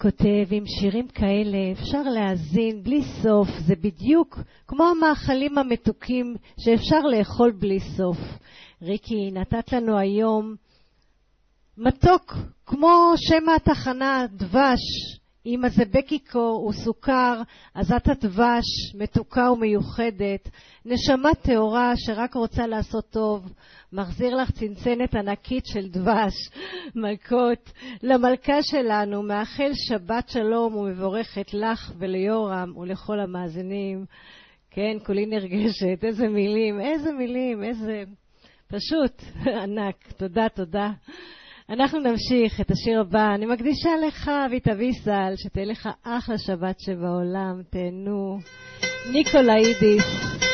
כותב, עם שירים כאלה אפשר להאזין בלי סוף, זה בדיוק כמו המאכלים המתוקים שאפשר לאכול בלי סוף. ריקי, נתת לנו היום מתוק, כמו שם התחנה, דבש. אם זה בקיקור וסוכר, אז את הדבש, מתוקה ומיוחדת, נשמה תאורה שרק רוצה לעשות טוב, מחזיר לך צנצנת ענקית של דבש, מלכות, למלכה שלנו, מאחל שבת שלום ומבורכת לך וליורם ולכל המאזינים. כן, כולי נרגשת, איזה מילים, איזה פשוט ענק, תודה, תודה. אנחנו נמשיך את השיר הבא, אני מקדישה לך אביטל ויסל, שתהיה לך אחלה שבת שבעולם, תהנו. ניקולאידיס.